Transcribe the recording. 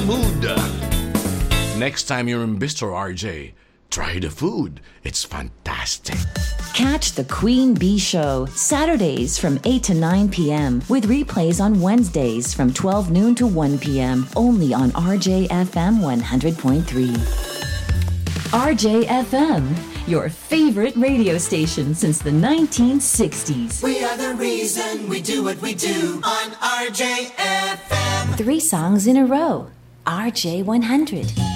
mood. Next time you're in Bistro RJ, try the food. It's fantastic. Catch the Queen Bee Show Saturdays from 8 to 9 p.m. with replays on Wednesdays from 12 noon to 1 p.m. only on RJFM 100.3. RJFM, your favorite radio station since the 1960s. We are the reason we do what we do on RJFM. 3 songs in a row. RJ 100.